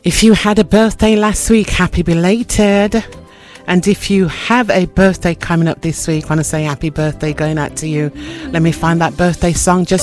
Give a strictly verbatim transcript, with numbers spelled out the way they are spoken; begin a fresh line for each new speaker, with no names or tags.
If you had a birthday last week, happy belated. And if you have a birthday coming up this week, I want to say happy birthday going out to you. Let me find that birthday song just